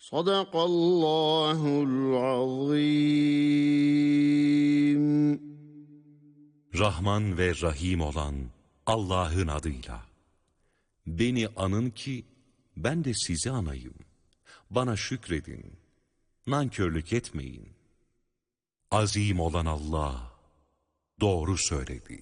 Sadakallahul azim. Rahman ve Rahim olan Allah'ın adıyla. Beni anın ki ben de sizi anayım. Bana şükredin. Nankörlük etmeyin. Azim olan Allah doğru söyledi.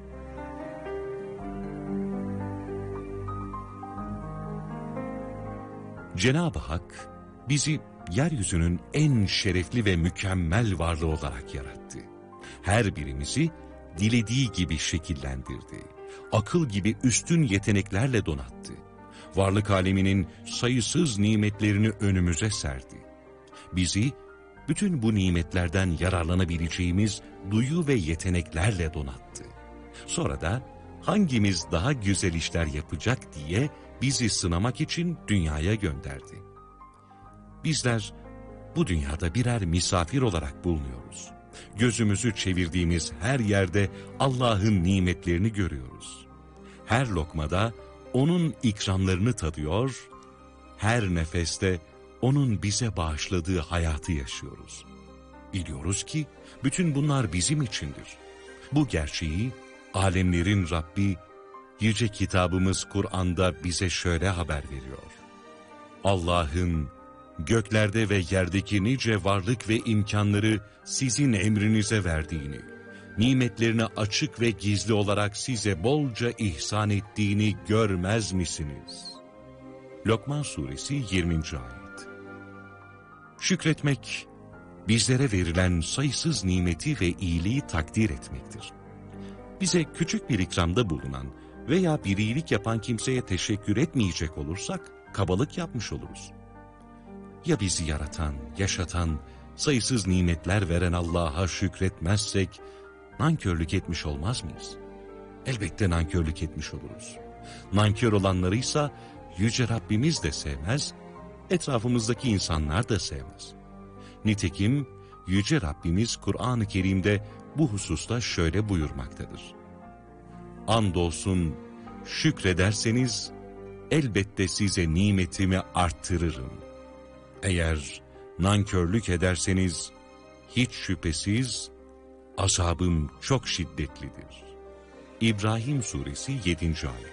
Cenab-ı Hak bizi yeryüzünün en şerefli ve mükemmel varlığı olarak yarattı. Her birimizi dilediği gibi şekillendirdi. Akıl gibi üstün yeteneklerle donattı. Varlık aleminin sayısız nimetlerini önümüze serdi. Bizi bütün bu nimetlerden yararlanabileceğimiz duyu ve yeteneklerle donattı. Sonra da hangimiz daha güzel işler yapacak diye bizi sınamak için dünyaya gönderdi. Bizler bu dünyada birer misafir olarak bulunuyoruz. Gözümüzü çevirdiğimiz her yerde Allah'ın nimetlerini görüyoruz. Her lokmada onun ikramlarını tadıyor, her nefeste onun bize bağışladığı hayatı yaşıyoruz. Biliyoruz ki bütün bunlar bizim içindir. Bu gerçeği alemlerin Rabbi, yüce kitabımız Kur'an'da bize şöyle haber veriyor. Allah'ın göklerde ve yerdeki nice varlık ve imkanları sizin emrinize verdiğini, nimetlerini açık ve gizli olarak size bolca ihsan ettiğini görmez misiniz? Lokman Suresi 20. Ayet. Şükretmek, bizlere verilen sayısız nimeti ve iyiliği takdir etmektir. Bize küçük bir ikramda bulunan veya bir iyilik yapan kimseye teşekkür etmeyecek olursak, kabalık yapmış oluruz. Ya bizi yaratan, yaşatan, sayısız nimetler veren Allah'a şükretmezsek, nankörlük etmiş olmaz mıyız? Elbette nankörlük etmiş oluruz. Nankör olanlarıysa Yüce Rabbimiz de sevmez, etrafımızdaki insanlar da sevmez. Nitekim Yüce Rabbimiz Kur'an-ı Kerim'de bu hususta şöyle buyurmaktadır. Andolsun şükrederseniz elbette size nimetimi arttırırım. Eğer nankörlük ederseniz hiç şüphesiz azabım çok şiddetlidir. İbrahim Suresi 7. Ayet.